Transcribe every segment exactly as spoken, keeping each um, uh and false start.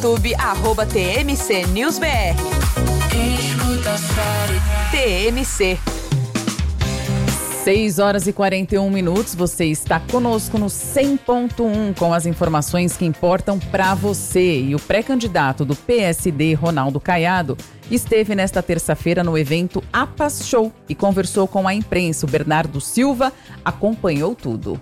YouTube, arroba T M C News B R. T M C. seis horas e quarenta e um minutos, você está conosco no cem ponto um com as informações que importam para você. E o pré-candidato do P S D, Ronaldo Caiado, esteve nesta terça-feira no evento APAS Show e conversou com a imprensa. O Bernardo Silva acompanhou tudo.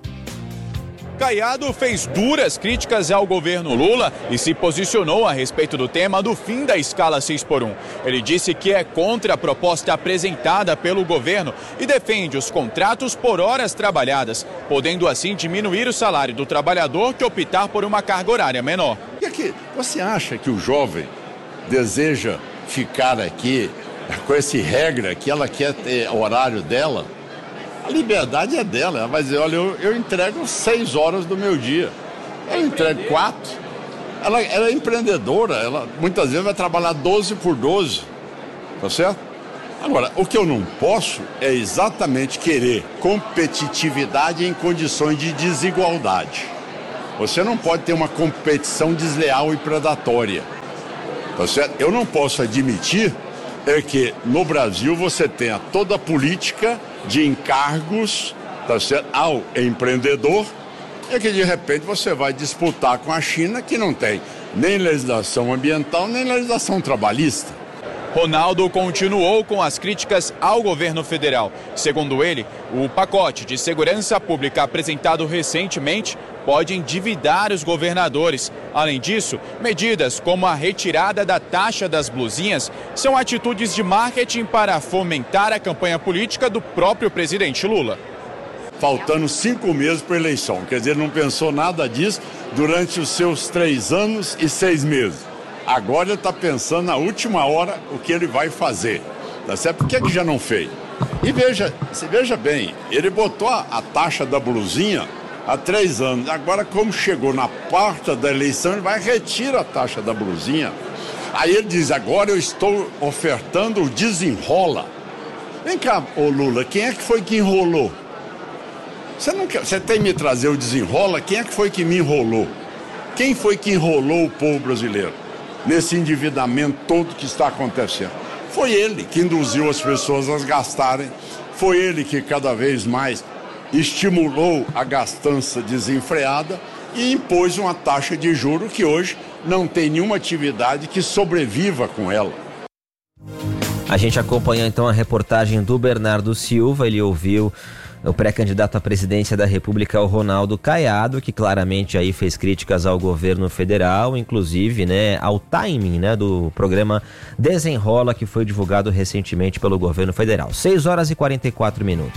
Caiado fez duras críticas ao governo Lula e se posicionou a respeito do tema do fim da escala seis por um. Ele disse que é contra a proposta apresentada pelo governo e defende os contratos por horas trabalhadas, podendo assim diminuir o salário do trabalhador que optar por uma carga horária menor. E aqui, você acha que o jovem deseja ficar aqui com essa regra que ela quer ter o horário dela? A liberdade é dela, ela vai dizer, olha, eu, eu entrego seis horas do meu dia, eu entrego quatro. Ela, ela é empreendedora, ela muitas vezes vai trabalhar doze por doze, tá certo? Agora, o que eu não posso é exatamente querer competitividade em condições de desigualdade. Você não pode ter uma competição desleal e predatória, tá certo? Eu não posso admitir é que no Brasil você tenha toda a política de encargos, tá certo, ao empreendedor, e que de repente você vai disputar com a China, que não tem nem legislação ambiental, nem legislação trabalhista. Ronaldo continuou com as críticas ao governo federal. Segundo ele, o pacote de segurança pública apresentado recentemente pode endividar os governadores. Além disso, medidas como a retirada da taxa das blusinhas são atitudes de marketing para fomentar a campanha política do próprio presidente Lula. Faltando cinco meses para a eleição, quer dizer, não pensou nada disso durante os seus três anos e seis meses. Agora ele está pensando na última hora o que ele vai fazer, tá certo? Por que é que já não fez? E veja, se veja bem, ele botou a, a taxa da blusinha há três anos. Agora, como chegou na porta da eleição, ele vai retirar a taxa da blusinha. Aí ele diz, agora eu estou ofertando o desenrola. Vem cá, ô Lula, quem é que foi que enrolou? Você, não quer, você tem que me trazer o desenrola, quem é que foi que me enrolou? Quem foi que enrolou o povo brasileiro nesse endividamento todo que está acontecendo? Foi ele que induziu as pessoas a gastarem, foi ele que cada vez mais estimulou a gastança desenfreada e impôs uma taxa de juros que hoje não tem nenhuma atividade que sobreviva com ela. A gente acompanhou então a reportagem do Bernardo Silva, ele ouviu o pré-candidato à presidência da República, o Ronaldo Caiado, que claramente aí fez críticas ao governo federal, inclusive, né, ao timing, né, do programa Desenrola, que foi divulgado recentemente pelo governo federal. seis horas e quarenta e quatro minutos.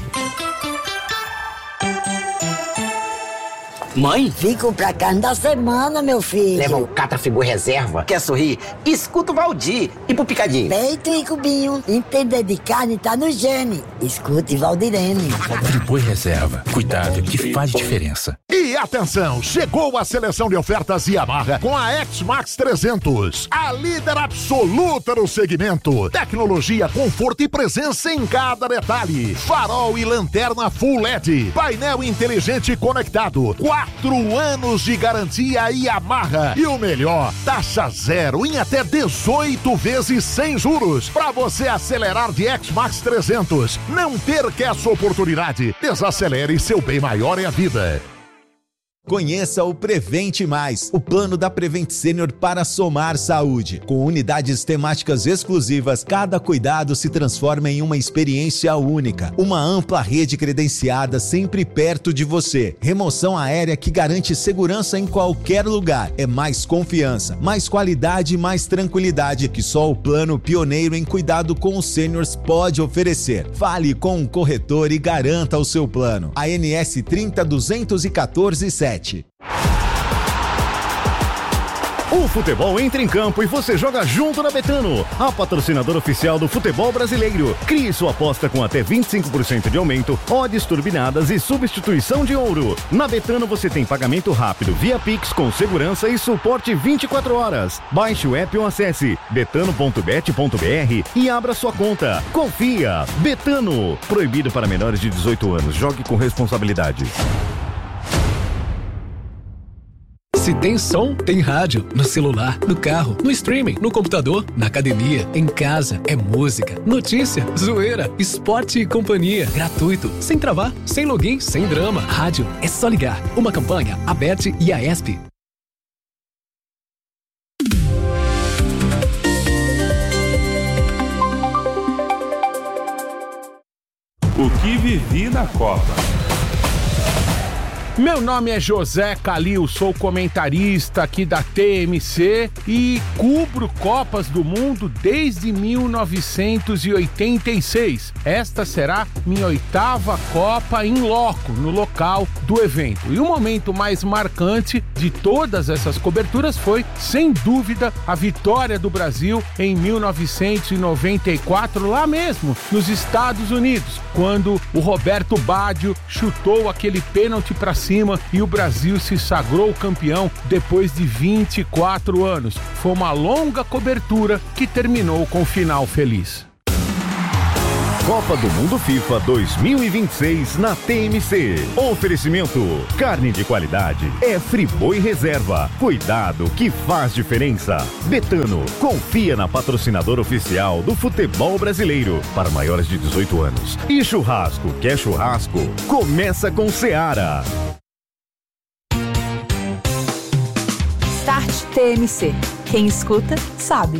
Mãe? Fico pra carne da semana, meu filho. Leva o Catafigur Reserva. Quer sorrir? Escuta o Valdir. E pro Picadinho? Peito e cubinho. Entender de carne tá no gene. Escute Valdirene. Friboi Reserva. Cuidado que faz diferença. E atenção, chegou a seleção de ofertas Yamaha com a X-Max trezentos. A líder absoluta no segmento. Tecnologia, conforto e presença em cada detalhe. Farol e lanterna Full L E D. Painel inteligente conectado. Quatro anos de garantia Yamaha. E o melhor, taxa zero em até dezoito vezes sem juros. Para você acelerar de X-Max trezentos. Não perca essa oportunidade. Desacelere, seu bem maior é a vida. Conheça o Prevente Mais, o plano da Prevent Senior para somar saúde. Com unidades temáticas exclusivas, cada cuidado se transforma em uma experiência única. Uma ampla rede credenciada sempre perto de você. Remoção aérea que garante segurança em qualquer lugar. É mais confiança, mais qualidade e mais tranquilidade que só o plano pioneiro em cuidado com os sêniors pode oferecer. Fale com um corretor e garanta o seu plano. A N S trinta duzentos e quatorze sete. O futebol entra em campo e você joga junto na Betano, a patrocinadora oficial do futebol brasileiro. Crie sua aposta com até vinte e cinco por cento de aumento, odds turbinadas e substituição de ouro. Na Betano você tem pagamento rápido via Pix com segurança e suporte vinte e quatro horas. Baixe o app ou acesse betano ponto bet ponto br e abra sua conta. Confia! Betano. Proibido para menores de dezoito anos. Jogue com responsabilidade. Se tem som, tem rádio. No celular, no carro, no streaming, no computador, na academia, em casa. É música, notícia, zoeira, esporte e companhia. Gratuito, sem travar, sem login, sem drama. Rádio é só ligar. Uma campanha, Aberte e a ESP. O que vivi na Copa. Meu nome é José Calil, sou comentarista aqui da T M C e cubro Copas do Mundo desde mil novecentos e oitenta e seis. Esta será minha oitava Copa em loco, no local do evento. E o momento mais marcante de todas essas coberturas foi, sem dúvida, a vitória do Brasil em mil novecentos e noventa e quatro, lá mesmo, nos Estados Unidos, quando o Roberto Baggio chutou aquele pênalti para cima e o Brasil se sagrou campeão depois de vinte e quatro anos. Foi uma longa cobertura que terminou com um final feliz. Copa do Mundo FIFA dois mil e vinte e seis na T M C. Oferecimento: carne de qualidade é Friboi Reserva. Cuidado que faz diferença. Betano, confia na patrocinadora oficial do futebol brasileiro para maiores de dezoito anos. E churrasco, quer churrasco? Começa com Seara. Start T M C. Quem escuta, sabe.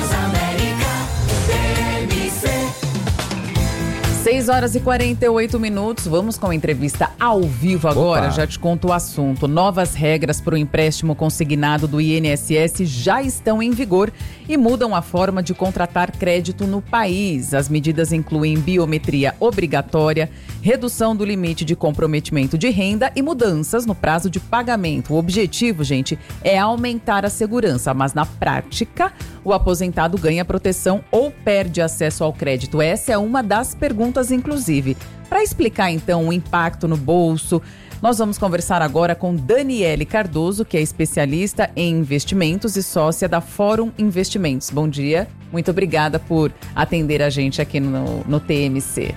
seis horas e quarenta e oito minutos, vamos com a entrevista ao vivo agora. Opa. Já te conto o assunto. Novas regras para o empréstimo consignado do I N S S já estão em vigor e mudam a forma de contratar crédito no país. As medidas incluem biometria obrigatória, redução do limite de comprometimento de renda e mudanças no prazo de pagamento. O objetivo, gente, é aumentar a segurança, mas na prática, o aposentado ganha proteção ou perde acesso ao crédito. Essa é uma das perguntas, inclusive. Para explicar, então, o impacto no bolso, nós vamos conversar agora com Daniele Cardoso, que é especialista em investimentos e sócia da Fórum Investimentos. Bom dia, muito obrigada por atender a gente aqui no, no T M C.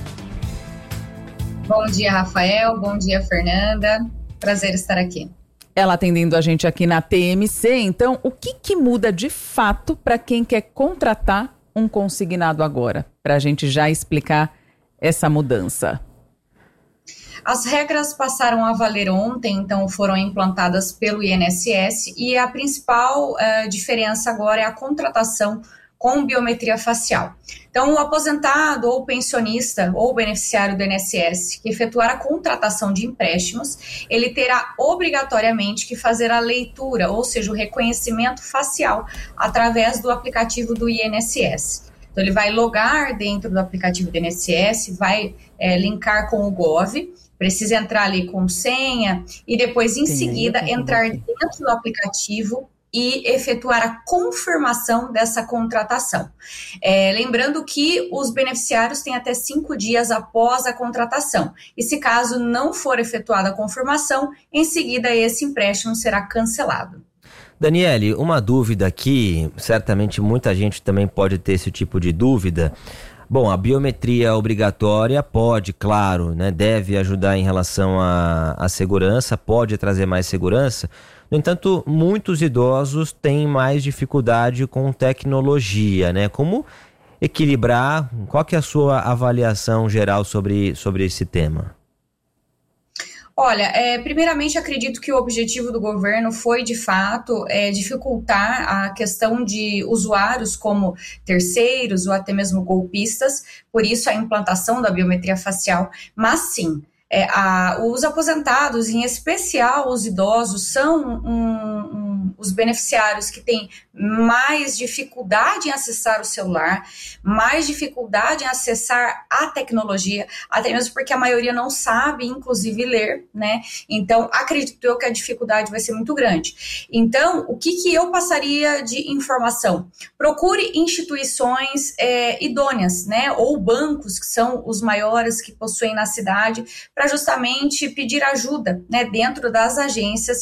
Bom dia, Rafael. Bom dia, Fernanda. Prazer estar aqui. Ela atendendo a gente aqui na T M C. Então, o que, que muda de fato para quem quer contratar um consignado agora? Para a gente já explicar essa mudança. As regras passaram a valer ontem, então foram implantadas pelo I N S S e a principal uh, diferença agora é a contratação com biometria facial. Então, o aposentado ou pensionista ou beneficiário do I N S S que efetuar a contratação de empréstimos, ele terá obrigatoriamente que fazer a leitura, ou seja, o reconhecimento facial através do aplicativo do I N S S. Então, ele vai logar dentro do aplicativo do I N S S, vai é, linkar com o Gov, precisa entrar ali com senha e depois, em Sim, seguida, entrar dentro do aplicativo e efetuar a confirmação dessa contratação. É, lembrando que os beneficiários têm até cinco dias após a contratação. E se caso não for efetuada a confirmação, em seguida esse empréstimo será cancelado. Daniele, uma dúvida aqui, certamente muita gente também pode ter esse tipo de dúvida. Bom, a biometria obrigatória pode, claro, né, deve ajudar em relação à, à segurança, pode trazer mais segurança. No entanto, muitos idosos têm mais dificuldade com tecnologia, né? Como equilibrar? Qual que é a sua avaliação geral sobre, sobre esse tema? Olha, é, primeiramente acredito que o objetivo do governo foi, de fato, é, dificultar a questão de usuários como terceiros ou até mesmo golpistas, por isso a implantação da biometria facial, mas sim, É, a, os aposentados, em especial os idosos, são um, um, os beneficiários que têm mais dificuldade em acessar o celular, mais dificuldade em acessar a tecnologia, até mesmo porque a maioria não sabe, inclusive, ler, né? Então, acredito eu que a dificuldade vai ser muito grande. Então, o que, que eu passaria de informação? Procure instituições é, idôneas, né? Ou bancos, que são os maiores que possuem na cidade, para justamente pedir ajuda, né, dentro das agências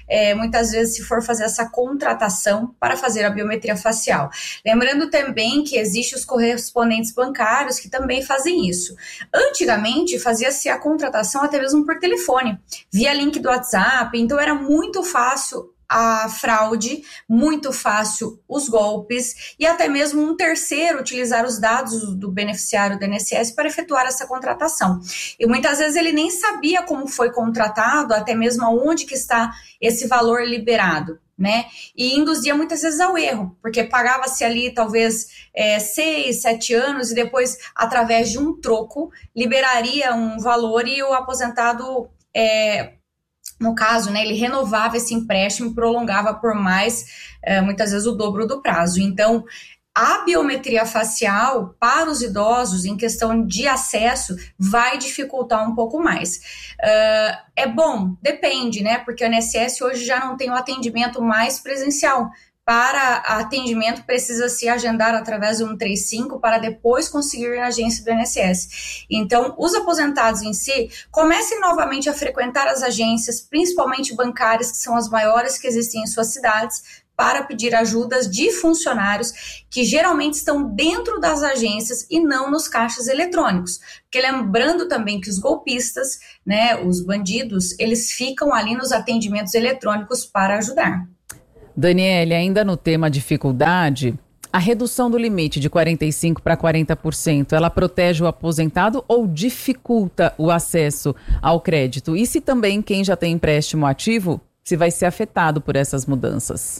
é, muitas vezes, se for fazer essa contratação para fazer a biometria facial. Lembrando também que existem os correspondentes bancários que também fazem isso. Antigamente, fazia-se a contratação até mesmo por telefone, via link do WhatsApp, então era muito fácil a fraude, muito fácil os golpes e até mesmo um terceiro utilizar os dados do beneficiário do I N S S para efetuar essa contratação. E muitas vezes ele nem sabia como foi contratado, até mesmo aonde que está esse valor liberado, né? E induzia muitas vezes ao erro, porque pagava-se ali talvez é, seis, sete anos e depois, através de um troco, liberaria um valor e o aposentado... É, no caso, né, ele renovava esse empréstimo e prolongava por mais, é, muitas vezes, o dobro do prazo. Então, a biometria facial para os idosos, em questão de acesso, vai dificultar um pouco mais. Uh, é bom? Depende, né? Porque o I N S S hoje já não tem o atendimento mais presencial. Para atendimento, precisa se agendar através do cento e trinta e cinco para depois conseguir ir na agência do I N S S. Então, os aposentados em si, comecem novamente a frequentar as agências, principalmente bancárias, que são as maiores que existem em suas cidades, para pedir ajudas de funcionários que geralmente estão dentro das agências e não nos caixas eletrônicos. Porque lembrando também que os golpistas, né, os bandidos, eles ficam ali nos atendimentos eletrônicos para ajudar. Daniele, ainda no tema dificuldade, a redução do limite de quarenta e cinco por cento para quarenta por cento, ela protege o aposentado ou dificulta o acesso ao crédito? E se também quem já tem empréstimo ativo, se vai ser afetado por essas mudanças?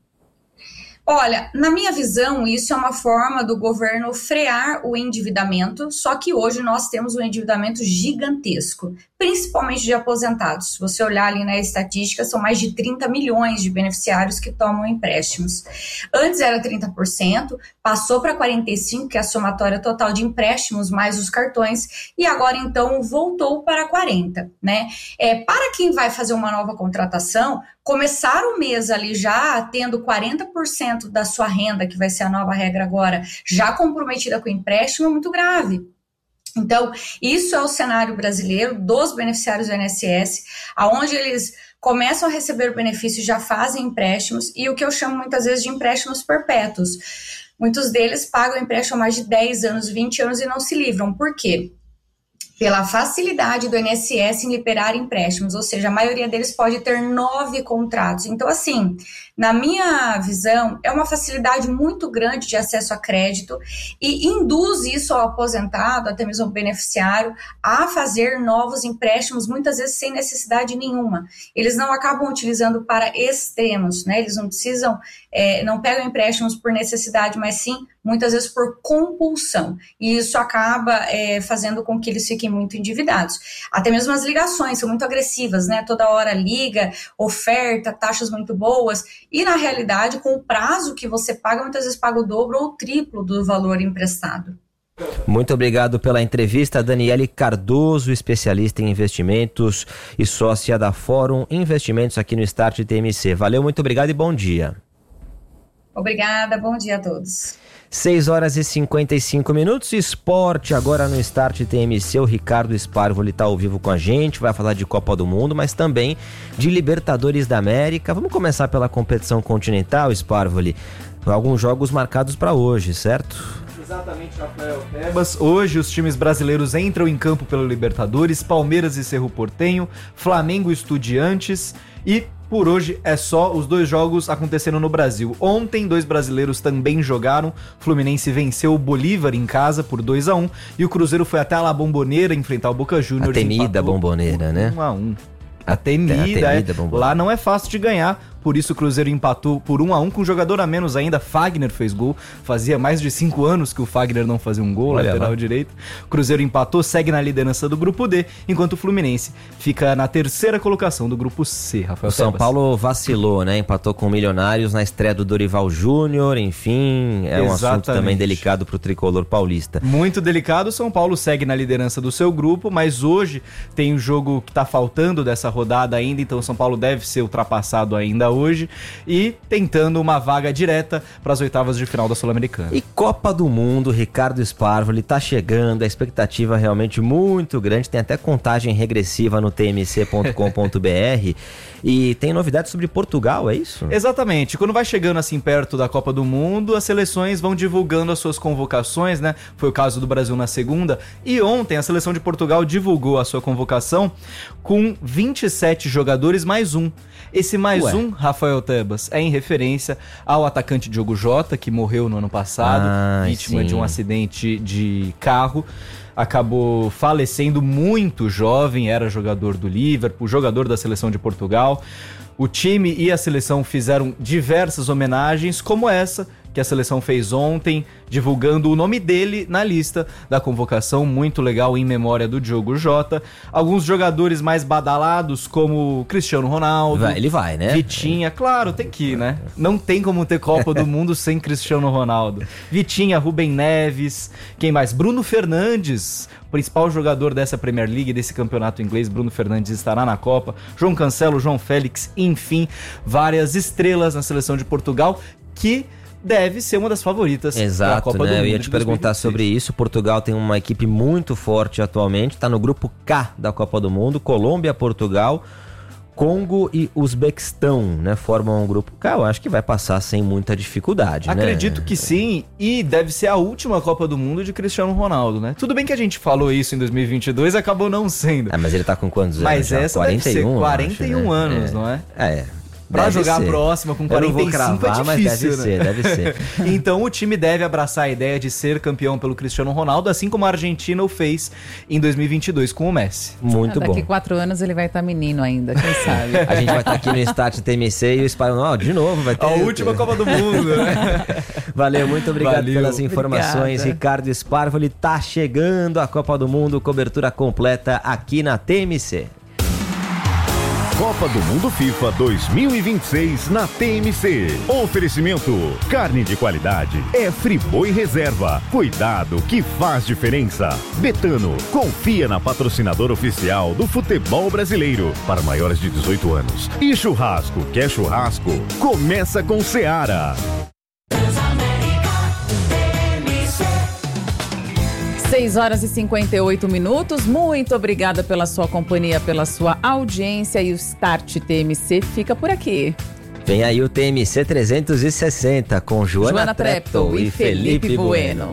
Olha, na minha visão, isso é uma forma do governo frear o endividamento, só que hoje nós temos um endividamento gigantesco, principalmente de aposentados. Se você olhar ali na estatística, são mais de trinta milhões de beneficiários que tomam empréstimos. Antes era trinta por cento, passou para quarenta e cinco por cento, que é a somatória total de empréstimos mais os cartões, e agora então voltou para quarenta por cento, né? É, para quem vai fazer uma nova contratação, começar o mês ali já tendo quarenta por cento da sua renda, que vai ser a nova regra agora, já comprometida com o empréstimo, é muito grave. Então, isso é o cenário brasileiro dos beneficiários do I N S S, onde eles começam a receber o benefício e já fazem empréstimos, e o que eu chamo muitas vezes de empréstimos perpétuos. Muitos deles pagam empréstimo há mais de dez anos, vinte anos e não se livram. Por quê? Pela facilidade do I N S S em liberar empréstimos, ou seja, a maioria deles pode ter nove contratos. Então, assim, na minha visão, é uma facilidade muito grande de acesso a crédito e induz isso ao aposentado, até mesmo ao beneficiário, a fazer novos empréstimos, muitas vezes sem necessidade nenhuma. Eles não acabam utilizando para extremos, né? Eles não precisam, é, não pegam empréstimos por necessidade, mas sim, muitas vezes por compulsão. E isso acaba é, fazendo com que eles fiquem muito endividados. Até mesmo as ligações são muito agressivas, né? Toda hora liga, oferta, taxas muito boas. E, na realidade, com o prazo que você paga, muitas vezes paga o dobro ou o triplo do valor emprestado. Muito obrigado pela entrevista, Daniele Cardoso, especialista em investimentos e sócia da Fórum Investimentos aqui no Start T M C. Valeu, muito obrigado e bom dia. Obrigada, bom dia a todos. seis horas e cinquenta e cinco minutos, esporte agora no Start T M C, o Ricardo Sparvoli está ao vivo com a gente, vai falar de Copa do Mundo, mas também de Libertadores da América. Vamos começar pela competição continental, Sparvoli, alguns jogos marcados para hoje, certo? Exatamente, Rafael Tebas. Hoje os times brasileiros entram em campo pelo Libertadores, Palmeiras e Cerro Porteño, Flamengo e Estudiantes, e por hoje é só, os dois jogos aconteceram no Brasil. Ontem, dois brasileiros também jogaram. Fluminense venceu o Bolívar em casa por dois a um e o Cruzeiro foi até a La Bombonera enfrentar o Boca Juniors. A temida Bombonera, né? um a um. A temida, a temida é. Lá não é fácil de ganhar, por isso o Cruzeiro empatou por um a um com um jogador a menos ainda. Fagner fez gol, fazia mais de cinco anos que o Fagner não fazia um gol, Olha lateral lá. direito. O Cruzeiro empatou, segue na liderança do grupo D, enquanto o Fluminense fica na terceira colocação do grupo C, Rafael O São Tebas. Paulo vacilou, né? Empatou com o Milionários na estreia do Dorival Júnior, enfim, é um Exatamente. assunto também delicado pro tricolor paulista. Muito delicado, o São Paulo segue na liderança do seu grupo, mas hoje tem um jogo que tá faltando dessa rodada ainda, então o São Paulo deve ser ultrapassado ainda ainda hoje e tentando uma vaga direta para as oitavas de final da Sul-Americana. E Copa do Mundo, Ricardo Sparvoli tá chegando, a expectativa é realmente muito grande, tem até contagem regressiva no t m c ponto com ponto b r e tem novidades sobre Portugal, é isso? Exatamente, quando vai chegando assim perto da Copa do Mundo, as seleções vão divulgando as suas convocações, né? Foi o caso do Brasil na segunda, e ontem a seleção de Portugal divulgou a sua convocação com vinte e sete jogadores mais um. Esse mais Ué. um, Rafael Tebas, é em referência ao atacante Diogo Jota, que morreu no ano passado, ah, vítima sim. de um acidente de carro. Acabou falecendo muito jovem, era jogador do Liverpool, jogador da seleção de Portugal. O time e a seleção fizeram diversas homenagens, como essa que a seleção fez ontem, divulgando o nome dele na lista da convocação, muito legal, em memória do Diogo Jota. Alguns jogadores mais badalados, como Cristiano Ronaldo. Vai, ele vai, né? Vitinha, claro, tem que ir, né? Não tem como ter Copa do Mundo sem Cristiano Ronaldo. Vitinha, Rubem Neves, quem mais? Bruno Fernandes, principal jogador dessa Premier League, desse campeonato inglês. Bruno Fernandes estará na Copa. João Cancelo, João Félix, enfim, várias estrelas na seleção de Portugal, que deve ser uma das favoritas Exato, da Copa né? do Mundo. Eu ia te perguntar sobre isso. Portugal tem uma equipe muito forte atualmente, está no grupo K da Copa do Mundo. Colômbia, Portugal, Congo e Uzbequistão, né? Formam um grupo K. Eu acho que vai passar sem muita dificuldade, Acredito né? que sim, e deve ser a última Copa do Mundo de Cristiano Ronaldo, né? Tudo bem que a gente falou isso em dois mil e vinte e dois, acabou não sendo. Ah, mas ele tá com quantos anos? Mas já? essa quarenta e um, deve ser quarenta e um acho, anos, né? não é? É. Pra Deve jogar ser. a próxima com quarenta e cinco cravar, é difícil, mas deve né? ser, deve ser. Então o time deve abraçar a ideia de ser campeão pelo Cristiano Ronaldo, assim como a Argentina o fez em dois mil e vinte e dois com o Messi. Muito ah, daqui bom. Daqui quatro anos ele vai estar tá menino ainda, quem sabe? A gente vai estar tá aqui no Start T M C e o Espanhol, de novo, vai ter... A última Copa do Mundo, né? Valeu, muito obrigado Valeu. pelas informações. Obrigada. Ricardo Sparvoli, tá chegando a Copa do Mundo, cobertura completa aqui na T M C. Copa do Mundo FIFA dois mil e vinte e seis na T M C. Oferecimento: carne de qualidade é Friboi Reserva. Cuidado que faz diferença. Betano, confia na patrocinadora oficial do futebol brasileiro para maiores de dezoito anos. E churrasco, quer churrasco? Começa com Seara. seis horas e cinquenta e oito minutos, muito obrigada pela sua companhia, pela sua audiência, e o Start T M C fica por aqui. Vem aí o T M C trezentos e sessenta com Joana, Joana Treptow e Felipe Bueno.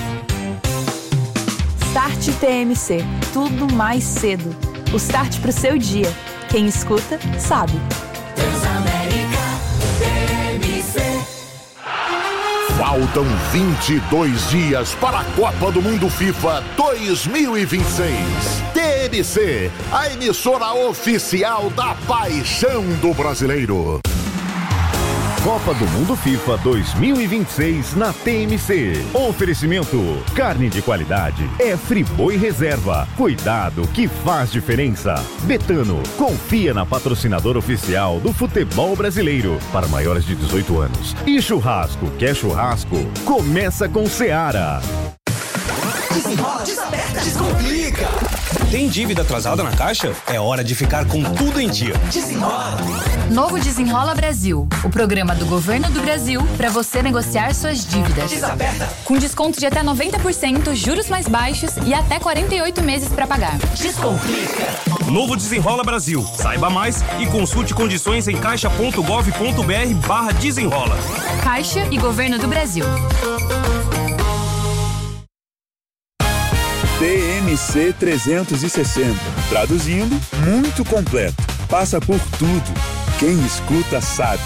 Start T M C, tudo mais cedo. O start pro seu dia. Quem escuta, sabe. Transamérica T M C. Faltam vinte e dois dias para a Copa do Mundo FIFA dois mil e vinte e seis. T M C, a emissora oficial da paixão do brasileiro. Copa do Mundo FIFA dois mil e vinte e seis na T M C. Oferecimento: carne de qualidade é Friboi Reserva. Cuidado que faz diferença. Betano, confia na patrocinadora oficial do futebol brasileiro para maiores de dezoito anos. E churrasco, quer churrasco? Começa com Seara. Desenrola, desaperta, descomplica. Tem dívida atrasada na caixa? É hora de ficar com tudo em dia. Desenrola. Novo Desenrola Brasil, o programa do Governo do Brasil para você negociar suas dívidas. Desaperta. Com desconto de até noventa por cento, juros mais baixos e até quarenta e oito meses para pagar. Descomplica. Novo Desenrola Brasil. Saiba mais e consulte condições em caixa ponto gov ponto br barra desenrola. Caixa e Governo do Brasil. T M C trezentos e sessenta. Traduzindo, muito completo. Passa por tudo. Quem escuta sabe.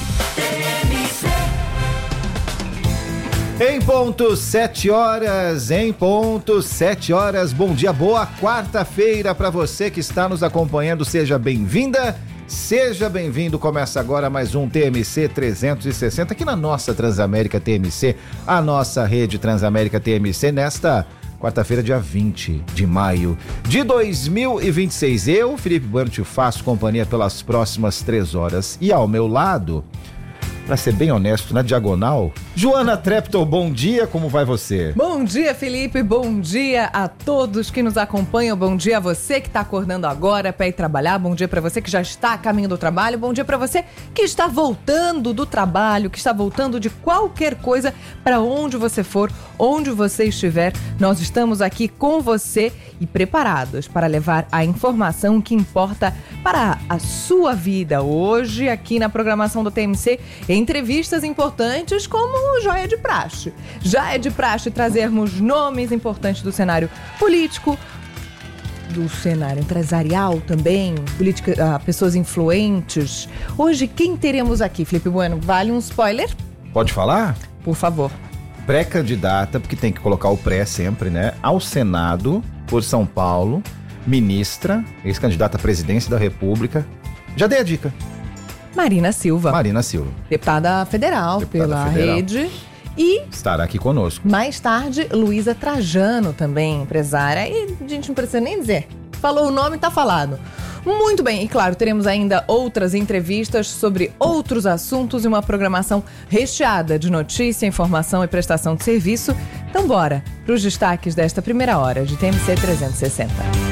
Em ponto, sete horas, em ponto, sete horas. Bom dia, boa quarta-feira para você que está nos acompanhando. Seja bem-vinda, seja bem-vindo. Começa agora mais um T M C trezentos e sessenta aqui na nossa Transamérica T M C, a nossa rede Transamérica T M C, nesta quarta-feira, dia vinte de maio de dois mil e vinte e seis. Eu, Felipe Bueno, te faço companhia pelas próximas três horas. E ao meu lado, pra ser bem honesto, na diagonal. Joana Treptow, bom dia, como vai você? Bom dia, Felipe, bom dia a todos que nos acompanham, bom dia a você que está acordando agora para ir trabalhar, bom dia para você que já está a caminho do trabalho, bom dia para você que está voltando do trabalho, que está voltando de qualquer coisa, para onde você for, onde você estiver, nós estamos aqui com você e preparados para levar a informação que importa para a sua vida. Hoje, aqui na programação do T M C, entrevistas importantes como joia de praxe. Já é de praxe trazermos nomes importantes do cenário político, do cenário empresarial também, política, uh, pessoas influentes. Hoje, quem teremos aqui, Felipe Bueno? Vale um spoiler? Pode falar? Por favor. Pré-candidata, porque tem que colocar o pré sempre, né? Ao Senado, por São Paulo, ministra, ex-candidata à presidência da República. Já dei a dica. Marina Silva. Marina Silva. Deputada federal Deputada pela federal. Rede. E estará aqui conosco. Mais tarde, Luísa Trajano, também empresária. E a gente não precisa nem dizer. Falou o nome, tá falado. Muito bem, e claro, teremos ainda outras entrevistas sobre outros assuntos e uma programação recheada de notícia, informação e prestação de serviço. Então bora para os destaques desta primeira hora de T M C trezentos e sessenta.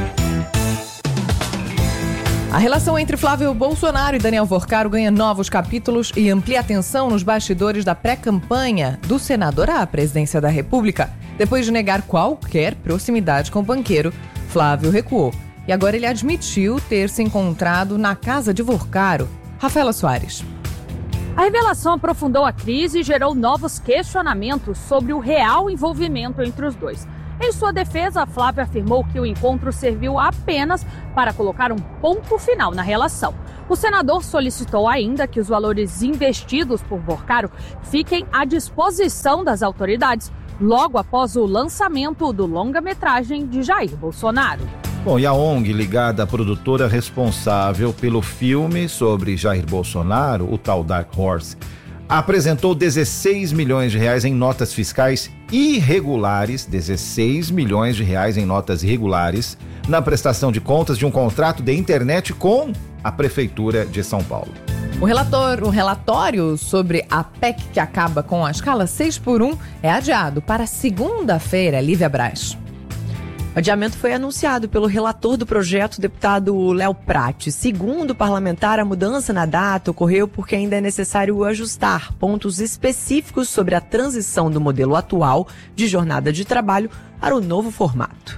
A relação entre Flávio Bolsonaro e Daniel Worcaro ganha novos capítulos e amplia atenção nos bastidores da pré-campanha do senador à presidência da República. Depois de negar qualquer proximidade com o banqueiro, Flávio recuou. E agora ele admitiu ter se encontrado na casa de Worcaro. Rafaela Soares. A revelação aprofundou a crise e gerou novos questionamentos sobre o real envolvimento entre os dois. Em sua defesa, Flávio afirmou que o encontro serviu apenas para colocar um ponto final na relação. O senador solicitou ainda que os valores investidos por Worcaro fiquem à disposição das autoridades, logo após o lançamento do longa-metragem de Jair Bolsonaro. Bom, e a O N G ligada à produtora responsável pelo filme sobre Jair Bolsonaro, o tal Dark Horse, apresentou dezesseis milhões de reais em notas fiscais irregulares, dezesseis milhões de reais em notas irregulares, na prestação de contas de um contrato de internet com a Prefeitura de São Paulo. O, relator, o relatório sobre a P E C que acaba com a escala seis por um é adiado para segunda-feira, Lívia Braz. O adiamento foi anunciado pelo relator do projeto, deputado Léo Prati. Segundo o parlamentar, a mudança na data ocorreu porque ainda é necessário ajustar pontos específicos sobre a transição do modelo atual de jornada de trabalho para o novo formato.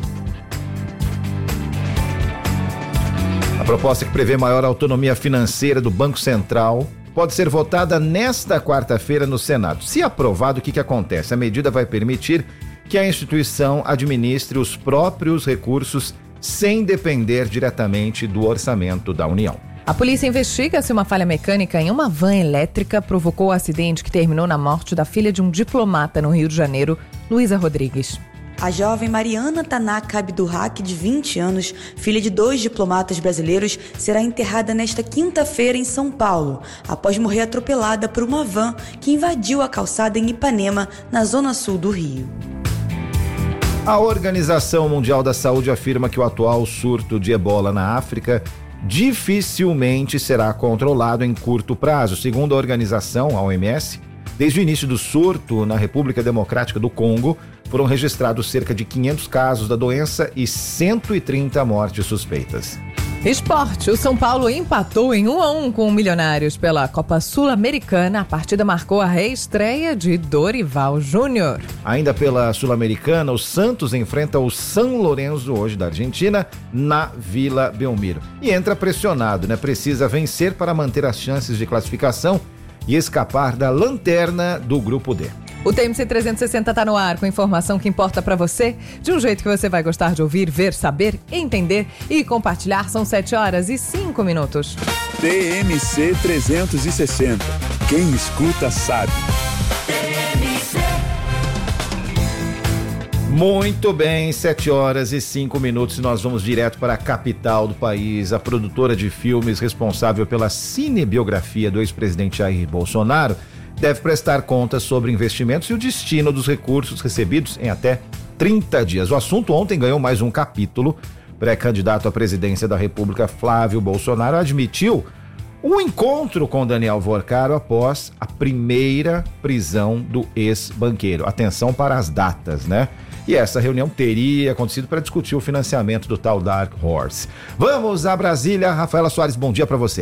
A proposta que prevê maior autonomia financeira do Banco Central pode ser votada nesta quarta-feira no Senado. Se aprovado, o que, que acontece? A medida vai permitir que a instituição administre os próprios recursos sem depender diretamente do orçamento da União. A polícia investiga se uma falha mecânica em uma van elétrica provocou o acidente que terminou na morte da filha de um diplomata no Rio de Janeiro, Luísa Rodrigues. A jovem Mariana Tanaka Abdurrak, de vinte anos, filha de dois diplomatas brasileiros, será enterrada nesta quinta-feira em São Paulo, após morrer atropelada por uma van que invadiu a calçada em Ipanema, na zona sul do Rio. A Organização Mundial da Saúde afirma que o atual surto de ebola na África dificilmente será controlado em curto prazo. Segundo a organização, a O M S, desde o início do surto na República Democrática do Congo, foram registrados cerca de quinhentos casos da doença e cento e trinta mortes suspeitas. Esporte. O São Paulo empatou em um a um com o Milionários pela Copa Sul-Americana. A partida marcou a reestreia de Dorival Júnior. Ainda pela Sul-Americana, o Santos enfrenta o São Lourenço, hoje da Argentina, na Vila Belmiro. E entra pressionado, né? Precisa vencer para manter as chances de classificação e escapar da lanterna do Grupo D. O T M C trezentos e sessenta está no ar com informação que importa para você, de um jeito que você vai gostar de ouvir, ver, saber, entender e compartilhar. São sete horas e cinco minutos. T M C trezentos e sessenta. Quem escuta sabe. Muito bem, sete horas e cinco minutos e nós vamos direto para a capital do país. A produtora de filmes responsável pela cinebiografia do ex-presidente Jair Bolsonaro deve prestar contas sobre investimentos e o destino dos recursos recebidos em até trinta dias. O assunto ontem ganhou mais um capítulo. Pré-candidato à presidência da República, Flávio Bolsonaro, admitiu um encontro com Daniel Vorcaro após a primeira prisão do ex-banqueiro. Atenção para as datas, né? E essa reunião teria acontecido para discutir o financiamento do tal Dark Horse. Vamos a Brasília. Rafaela Soares, bom dia para você.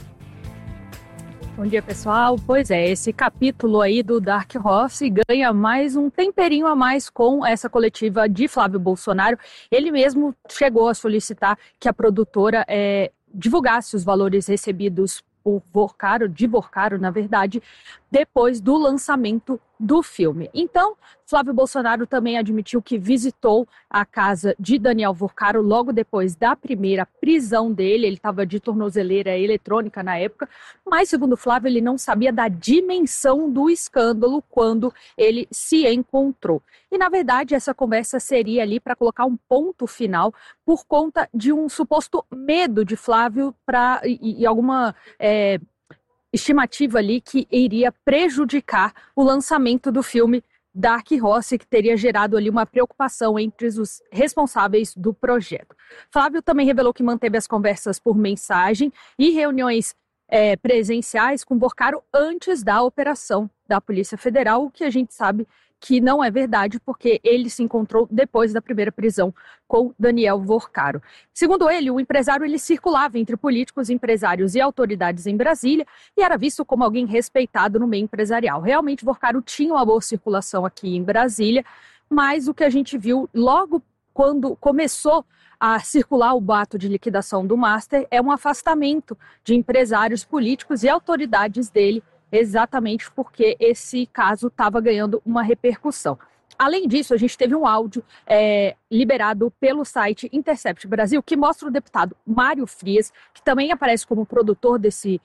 Bom dia, pessoal. Pois é, esse capítulo aí do Dark Horse ganha mais um temperinho a mais com essa coletiva de Flávio Bolsonaro. Ele mesmo chegou a solicitar que a produtora é, divulgasse os valores recebidos por Vorcaro, de Vorcaro, na verdade, depois do lançamento do filme. Então, Flávio Bolsonaro também admitiu que visitou a casa de Daniel Vorcaro logo depois da primeira prisão dele. Ele estava de tornozeleira eletrônica na época, mas, segundo Flávio, ele não sabia da dimensão do escândalo quando ele se encontrou. E, na verdade, essa conversa seria ali para colocar um ponto final por conta de um suposto medo de Flávio pra, e, e alguma... É, estimativa ali que iria prejudicar o lançamento do filme Dark Horse, que teria gerado ali uma preocupação entre os responsáveis do projeto. Flávio também revelou que manteve as conversas por mensagem e reuniões é, presenciais com Vorcaro antes da operação da Polícia Federal, o que a gente sabe que não é verdade, porque ele se encontrou depois da primeira prisão com Daniel Vorcaro. Segundo ele, o empresário ele circulava entre políticos, empresários e autoridades em Brasília e era visto como alguém respeitado no meio empresarial. Realmente, Vorcaro tinha uma boa circulação aqui em Brasília, mas o que a gente viu logo quando começou a circular o boato de liquidação do Master é um afastamento de empresários políticos e autoridades dele, exatamente porque esse caso estava ganhando uma repercussão. Além disso, a gente teve um áudio é, liberado pelo site Intercept Brasil, que mostra o deputado Mário Frias, que também aparece como produtor desse,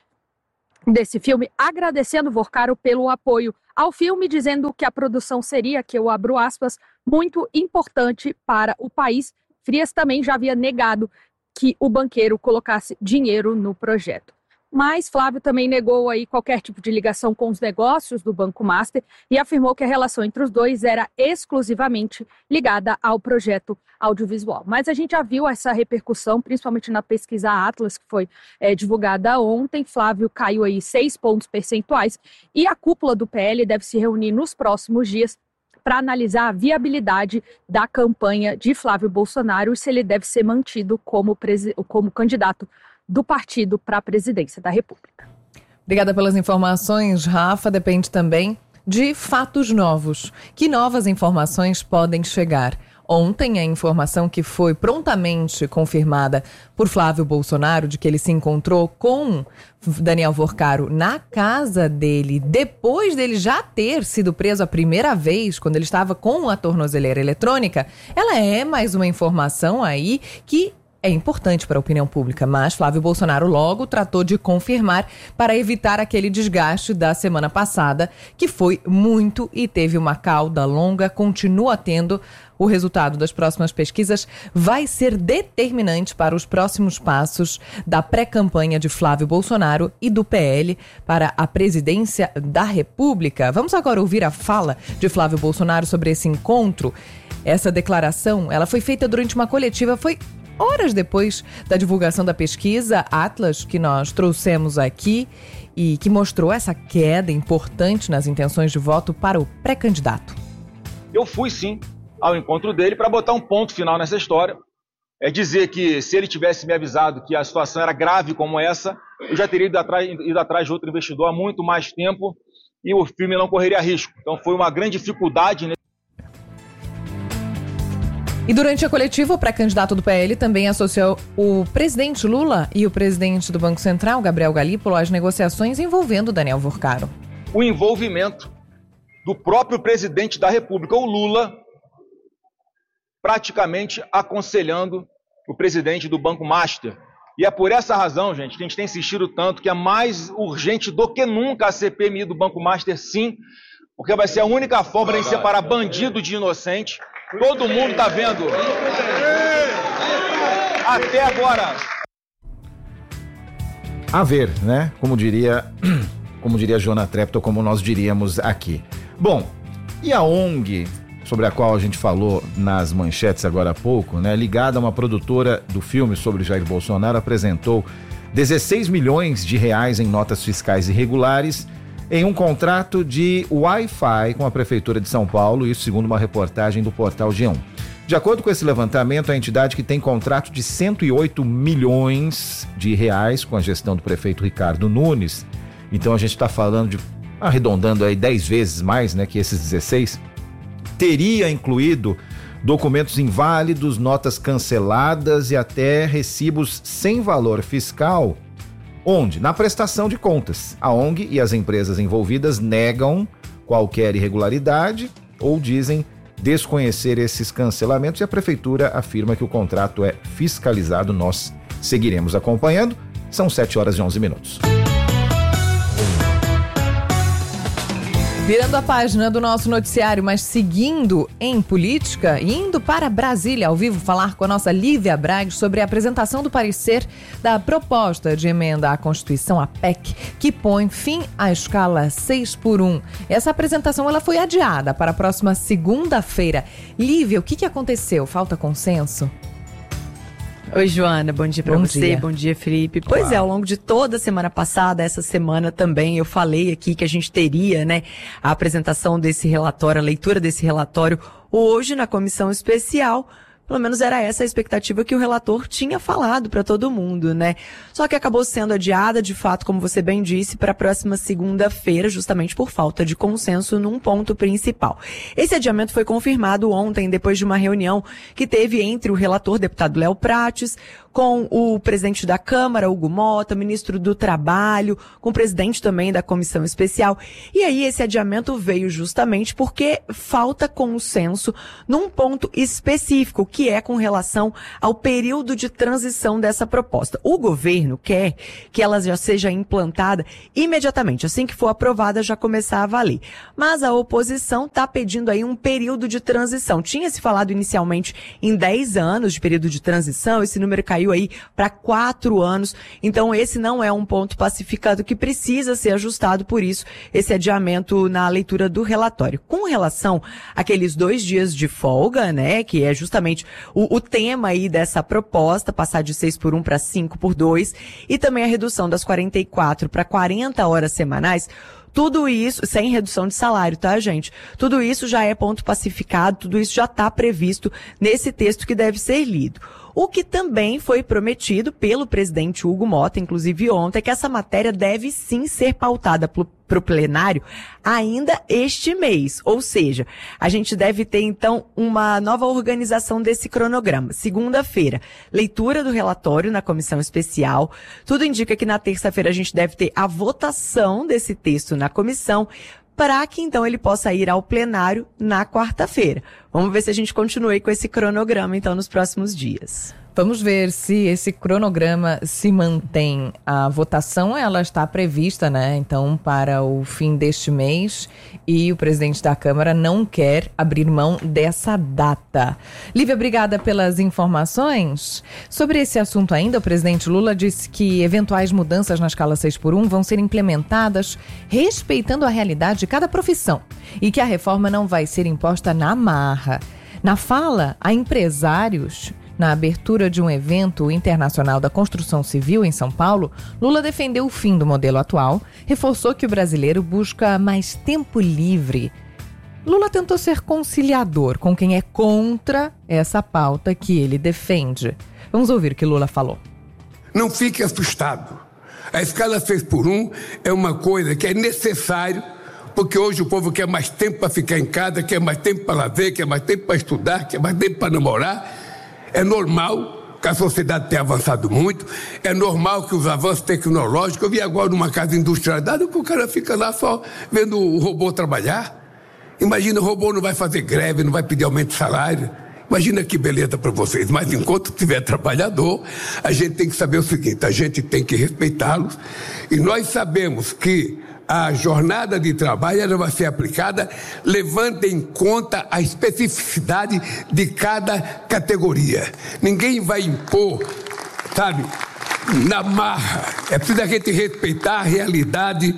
desse filme, agradecendo Vorcaro pelo apoio ao filme, dizendo que a produção seria, que eu abro aspas, muito importante para o país. Frias também já havia negado que o banqueiro colocasse dinheiro no projeto. Mas Flávio também negou aí qualquer tipo de ligação com os negócios do Banco Master e afirmou que a relação entre os dois era exclusivamente ligada ao projeto audiovisual. Mas a gente já viu essa repercussão, principalmente na pesquisa Atlas, que foi é, divulgada ontem. Flávio caiu aí seis pontos percentuais e a cúpula do P L deve se reunir nos próximos dias para analisar a viabilidade da campanha de Flávio Bolsonaro e se ele deve ser mantido como, presi- como candidato do partido para a presidência da República. Obrigada pelas informações, Rafa. Depende também de fatos novos. Que novas informações podem chegar? Ontem, a informação que foi prontamente confirmada por Flávio Bolsonaro de que ele se encontrou com Daniel Vorcaro na casa dele, depois dele já ter sido preso a primeira vez, quando ele estava com a tornozeleira eletrônica, ela é mais uma informação aí que é importante para a opinião pública, mas Flávio Bolsonaro logo tratou de confirmar para evitar aquele desgaste da semana passada, que foi muito e teve uma cauda longa, continua tendo. O resultado das próximas pesquisas vai ser determinante para os próximos passos da pré-campanha de Flávio Bolsonaro e do P L para a presidência da República. Vamos agora ouvir a fala de Flávio Bolsonaro sobre esse encontro. Essa declaração, ela foi feita durante uma coletiva, foi horas depois da divulgação da pesquisa Atlas, que nós trouxemos aqui e que mostrou essa queda importante nas intenções de voto para o pré-candidato. Eu fui, sim, ao encontro dele para botar um ponto final nessa história. É dizer que se ele tivesse me avisado que a situação era grave como essa, eu já teria ido atrás, ido atrás de outro investidor há muito mais tempo e o filme não correria risco. Então foi uma grande dificuldade, né? E durante a coletiva, o pré-candidato do P L também associou o presidente Lula e o presidente do Banco Central, Gabriel Galípolo, às negociações envolvendo Daniel Vorcaro. O envolvimento do próprio presidente da República, o Lula, praticamente aconselhando o presidente do Banco Master. E é por essa razão, gente, que a gente tem insistido tanto que é mais urgente do que nunca a C P M I do Banco Master, sim, porque vai ser a única forma de separar bandido de inocente. Todo mundo está vendo. Até agora. A ver, né? Como diria, como diria Jona Trepto, como nós diríamos aqui. Bom, e a ONG, sobre a qual a gente falou nas manchetes agora há pouco, né? Ligada a uma produtora do filme sobre Jair Bolsonaro, apresentou dezesseis milhões de reais em notas fiscais irregulares em um contrato de Wi-Fi com a Prefeitura de São Paulo, isso segundo uma reportagem do portal G um. De acordo com esse levantamento, a entidade que tem contrato de cento e oito milhões de reais com a gestão do prefeito Ricardo Nunes, então a gente está falando de, arredondando aí dez vezes mais, né, que esses dezesseis, teria incluído documentos inválidos, notas canceladas e até recibos sem valor fiscal. Onde? Na prestação de contas. A O N G e as empresas envolvidas negam qualquer irregularidade ou dizem desconhecer esses cancelamentos e a prefeitura afirma que o contrato é fiscalizado. Nós seguiremos acompanhando. São sete horas e onze minutos. Virando a página do nosso noticiário, mas seguindo em política, indo para Brasília ao vivo falar com a nossa Lívia Braga sobre a apresentação do parecer da proposta de emenda à Constituição, a P E C, que põe fim à escala seis por um. Essa apresentação ela foi adiada para a próxima segunda-feira. Lívia, o que, que aconteceu? Falta consenso? Oi, Joana, bom dia pra bom você, dia. Bom dia, Felipe. Pois Olá. É, ao longo de toda a semana passada, essa semana também, eu falei aqui que a gente teria, né, a apresentação desse relatório, a leitura desse relatório hoje na comissão especial. Pelo menos era essa a expectativa que o relator tinha falado para todo mundo, né? Só que acabou sendo adiada, de fato, como você bem disse, para a próxima segunda-feira, justamente por falta de consenso num ponto principal. Esse adiamento foi confirmado ontem, depois de uma reunião que teve entre o relator, deputado Léo Prates, com o presidente da Câmara, Hugo Mota, ministro do Trabalho, com o presidente também da comissão especial. E aí esse adiamento veio justamente porque falta consenso num ponto específico, que é com relação ao período de transição dessa proposta. O governo quer que ela já seja implantada imediatamente, assim que for aprovada já começar a valer. Mas a oposição está pedindo aí um período de transição. Tinha se falado inicialmente em dez anos de período de transição, esse número caiu aí para quatro anos, então esse não é um ponto pacificado que precisa ser ajustado, por isso esse adiamento na leitura do relatório. Com relação àqueles dois dias de folga, né, que é justamente o, o tema aí dessa proposta, passar de seis por um para cinco por dois, e também a redução das quarenta e quatro para quarenta horas semanais, tudo isso, sem redução de salário, tá, gente? Tudo isso já é ponto pacificado, tudo isso já está previsto nesse texto que deve ser lido. O que também foi prometido pelo presidente Hugo Mota, inclusive ontem, é que essa matéria deve sim ser pautada para o plenário ainda este mês. Ou seja, a gente deve ter então uma nova organização desse cronograma. Segunda-feira, leitura do relatório na comissão especial. Tudo indica que na terça-feira a gente deve ter a votação desse texto na comissão, para que então ele possa ir ao plenário na quarta-feira. Vamos ver se a gente continua aí com esse cronograma então nos próximos dias. Vamos ver se esse cronograma se mantém. A votação, ela está prevista, né, então, para o fim deste mês, e o presidente da Câmara não quer abrir mão dessa data. Lívia, obrigada pelas informações. Sobre esse assunto ainda, o presidente Lula disse que eventuais mudanças na escala seis por um vão ser implementadas respeitando a realidade de cada profissão e que a reforma não vai ser imposta na marra. Na fala a empresários, na abertura de um evento internacional da construção civil em São Paulo, Lula defendeu o fim do modelo atual, reforçou que o brasileiro busca mais tempo livre. Lula tentou ser conciliador com quem é contra essa pauta que ele defende. Vamos ouvir o que Lula falou. Não fique assustado. A escala seis por um é uma coisa que é necessário, porque hoje o povo quer mais tempo para ficar em casa, quer mais tempo para lazer, quer mais tempo para estudar, quer mais tempo para namorar. É normal que a sociedade tenha avançado muito, é normal que os avanços tecnológicos... Eu vi agora numa casa industrializada que o cara fica lá só vendo o robô trabalhar. Imagina, o robô não vai fazer greve, não vai pedir aumento de salário. Imagina que beleza para vocês. Mas enquanto tiver trabalhador, a gente tem que saber o seguinte: a gente tem que respeitá-los. E nós sabemos que a jornada de trabalho ela vai ser aplicada levando em conta a especificidade de cada categoria. Ninguém vai impor, sabe, na marra. É preciso a gente respeitar a realidade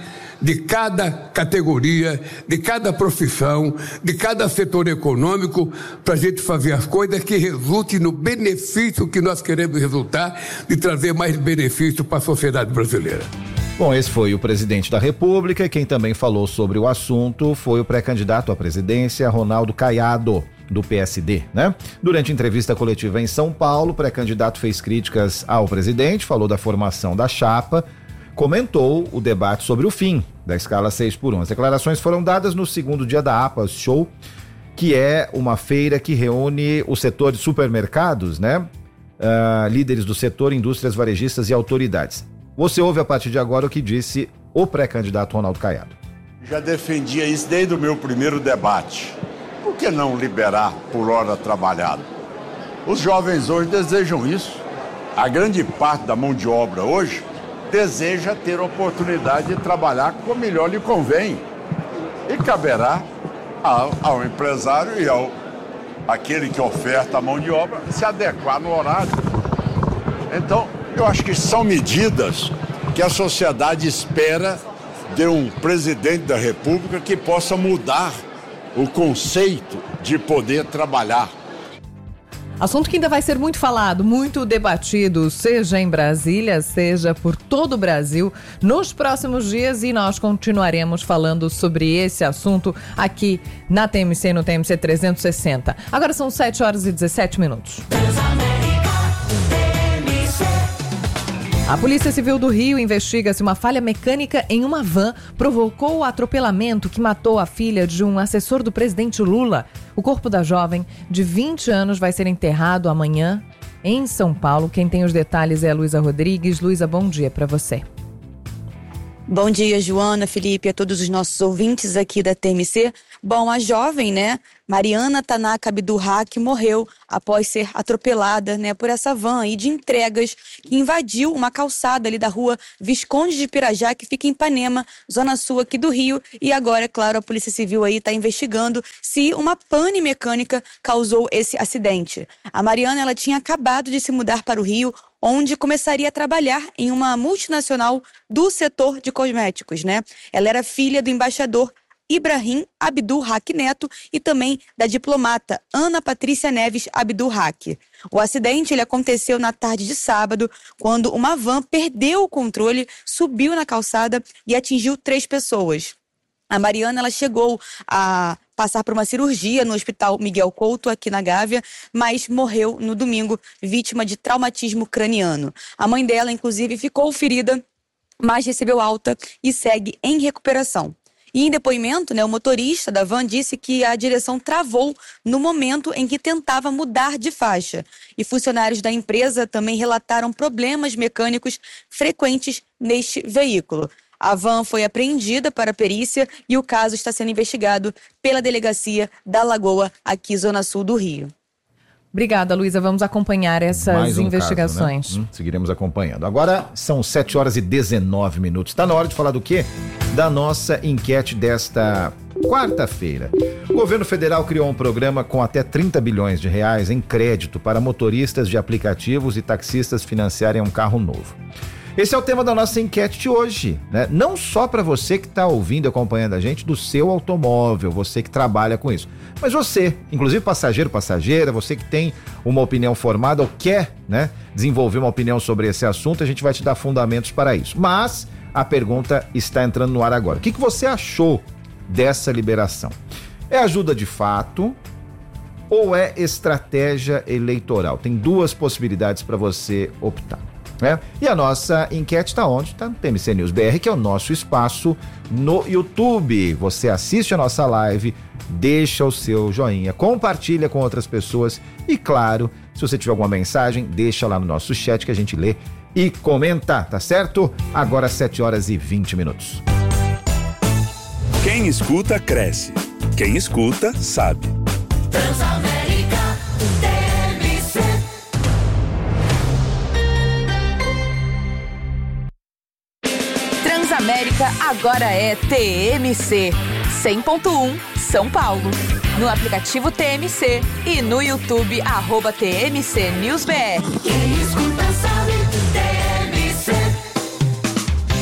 de cada categoria, de cada profissão, de cada setor econômico, para a gente fazer as coisas que resultem no benefício que nós queremos resultar, de trazer mais benefício para a sociedade brasileira. Bom, esse foi o presidente da República. Quem também falou sobre o assunto foi o pré-candidato à presidência, Ronaldo Caiado, do P S D, né? Durante entrevista coletiva em São Paulo, o pré-candidato fez críticas ao presidente, falou da formação da chapa, comentou o debate sobre o fim da escala seis por um. As declarações foram dadas no segundo dia da APAS Show, que é uma feira que reúne o setor de supermercados, né? Uh, líderes do setor, indústrias varejistas e autoridades. Você ouve a partir de agora o que disse o pré-candidato Ronaldo Caiado. Já defendia isso desde o meu primeiro debate. Por que não liberar por hora trabalhada? Os jovens hoje desejam isso. A grande parte da mão de obra hoje deseja ter oportunidade de trabalhar como melhor lhe convém. E caberá ao, ao empresário e ao aquele que oferta a mão de obra se adequar no horário. Então, eu acho que são medidas que a sociedade espera de um presidente da República que possa mudar o conceito de poder trabalhar. Assunto que ainda vai ser muito falado, muito debatido, seja em Brasília, seja por todo o Brasil, nos próximos dias, e nós continuaremos falando sobre esse assunto aqui na T M C, no T M C trezentos e sessenta. Agora são sete horas e dezessete minutos. A Polícia Civil do Rio investiga se uma falha mecânica em uma van provocou o atropelamento que matou a filha de um assessor do presidente Lula. O corpo da jovem, de vinte anos, vai ser enterrado amanhã em São Paulo. Quem tem os detalhes é a Luísa Rodrigues. Luísa, bom dia para você. Bom dia, Joana, Felipe, a todos os nossos ouvintes aqui da T M C. Bom, a jovem, né, Mariana Tanaka Abdurrak, morreu após ser atropelada, né, por essa van aí de entregas que invadiu uma calçada ali da rua Visconde de Pirajá, que fica em Ipanema, zona sul aqui do Rio. E agora, é claro, a Polícia Civil aí está investigando se uma pane mecânica causou esse acidente. A Mariana, ela tinha acabado de se mudar para o Rio, onde começaria a trabalhar em uma multinacional do setor de cosméticos, né? Ela era filha do embaixador Ibrahim Abdurrak Neto e também da diplomata Ana Patrícia Neves Abdurrak. O acidente ele aconteceu na tarde de sábado, quando uma van perdeu o controle, subiu na calçada e atingiu três pessoas. A Mariana, ela chegou a passar por uma cirurgia no Hospital Miguel Couto, aqui na Gávea, mas morreu no domingo, vítima de traumatismo craniano. A mãe dela, inclusive, ficou ferida, mas recebeu alta e segue em recuperação. E em depoimento, né, o motorista da van disse que a direção travou no momento em que tentava mudar de faixa. E funcionários da empresa também relataram problemas mecânicos frequentes neste veículo. A van foi apreendida para a perícia e o caso está sendo investigado pela Delegacia da Lagoa, aqui zona sul do Rio. Obrigada, Luísa. Vamos acompanhar essas Mais um investigações. Caso, né? hum, seguiremos acompanhando. Agora são sete horas e dezenove minutos. Está na hora de falar do quê? Da nossa enquete desta quarta-feira. O governo federal criou um programa com até trinta bilhões de reais em crédito para motoristas de aplicativos e taxistas financiarem um carro novo. Esse é o tema da nossa enquete de hoje, né? Não só para você que está ouvindo e acompanhando a gente do seu automóvel, você que trabalha com isso, mas você, inclusive passageiro, passageira, você que tem uma opinião formada ou quer, né, desenvolver uma opinião sobre esse assunto, a gente vai te dar fundamentos para isso. Mas a pergunta está entrando no ar agora. O que, que você achou dessa liberação? É ajuda de fato ou é estratégia eleitoral? Tem duas possibilidades para você optar. É. E a nossa enquete está onde? Está no T M C News B R, que é o nosso espaço no YouTube. Você assiste a nossa live, deixa o seu joinha, compartilha com outras pessoas e, claro, se você tiver alguma mensagem, deixa lá no nosso chat que a gente lê e comenta, tá certo? Agora sete horas e vinte minutos. Quem escuta, cresce. Quem escuta, sabe. Transamérica, T M C. Transamérica agora é T M C cem ponto um São Paulo. No aplicativo T M C e no YouTube, arroba T M C News B R. Quem escuta sabe, T M C.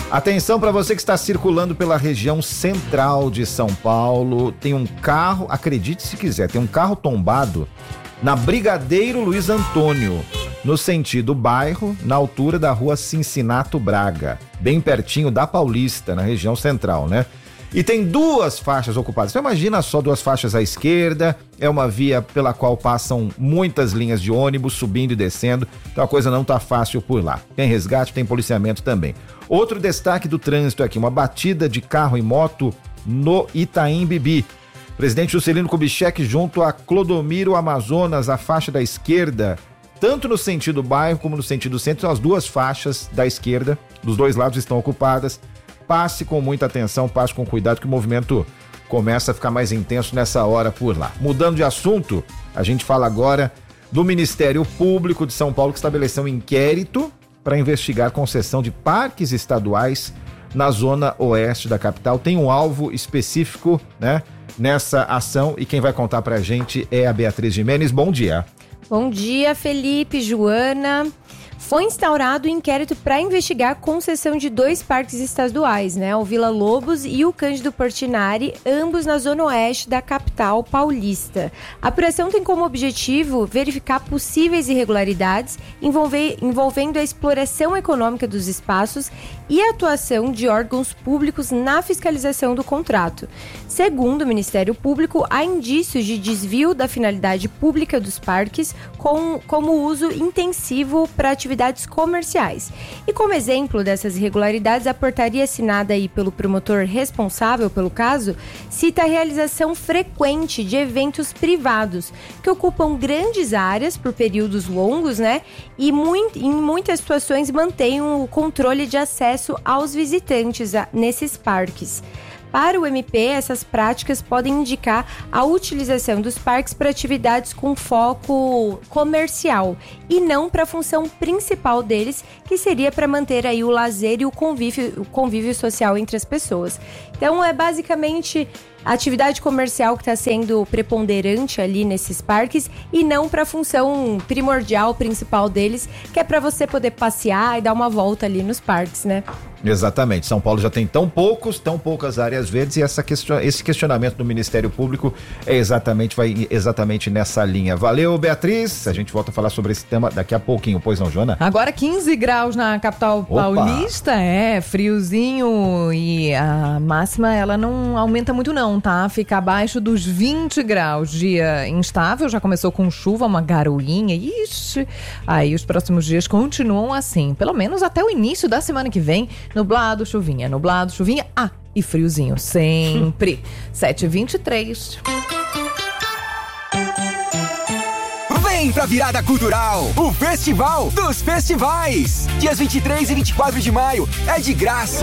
Atenção para você que está circulando pela região central de São Paulo. Tem um carro, acredite se quiser, tem um carro tombado na Brigadeiro Luiz Antônio, no sentido bairro, na altura da rua Cincinato Braga, bem pertinho da Paulista, na região central, né? E tem duas faixas ocupadas. Você imagina só, duas faixas à esquerda, é uma via pela qual passam muitas linhas de ônibus subindo e descendo, então a coisa não tá fácil por lá. Tem resgate, tem policiamento também. Outro destaque do trânsito aqui, uma batida de carro e moto no Itaim Bibi. Presidente Juscelino Kubitschek junto a Clodomiro Amazonas, a faixa da esquerda, tanto no sentido bairro como no sentido centro, as duas faixas da esquerda, dos dois lados estão ocupadas. Passe com muita atenção, passe com cuidado que o movimento começa a ficar mais intenso nessa hora por lá. Mudando de assunto, a gente fala agora do Ministério Público de São Paulo, que estabeleceu um inquérito para investigar concessão de parques estaduais na zona oeste da capital. Tem um alvo específico, né, nessa ação, e quem vai contar pra gente é a Beatriz Gimenez. Bom dia. Bom dia, Felipe, Joana. Foi instaurado um inquérito para investigar a concessão de dois parques estaduais, né? O Vila Lobos e o Cândido Portinari, ambos na zona oeste da capital paulista. A apuração tem como objetivo verificar possíveis irregularidades envolver, envolvendo a exploração econômica dos espaços e a atuação de órgãos públicos na fiscalização do contrato. Segundo o Ministério Público, há indícios de desvio da finalidade pública dos parques com, como uso intensivo para atividades comerciais. E como exemplo dessas irregularidades, a portaria assinada aí pelo promotor responsável pelo caso cita a realização frequente de eventos privados que ocupam grandes áreas por períodos longos, né? E muito, em muitas situações mantêm o controle de acesso aos visitantes a, nesses parques. Para o M P, essas práticas podem indicar a utilização dos parques para atividades com foco comercial e não para a função principal deles, que seria para manter aí o lazer e o convívio, o convívio social entre as pessoas. Então, é basicamente a atividade comercial que está sendo preponderante ali nesses parques e não para a função primordial, principal deles, que é para você poder passear e dar uma volta ali nos parques, né? Exatamente. São Paulo já tem tão poucos, tão poucas áreas verdes e essa question... esse questionamento do Ministério Público é exatamente, vai exatamente nessa linha. Valeu, Beatriz. A gente volta a falar sobre esse tema daqui a pouquinho, pois não, Joana? Agora quinze graus na capital Opa. paulista, é friozinho e a máxima ela não aumenta muito não, tá? Fica abaixo dos vinte graus. Dia instável, já começou com chuva, uma garoinha. Ixi, aí os próximos dias continuam assim, pelo menos até o início da semana que vem. Nublado, chuvinha, nublado, chuvinha. Ah, e friozinho, sempre. sete e vinte e três. Vem pra Virada Cultural, o Festival dos Festivais. Dias vinte e três e vinte e quatro de maio é de graça.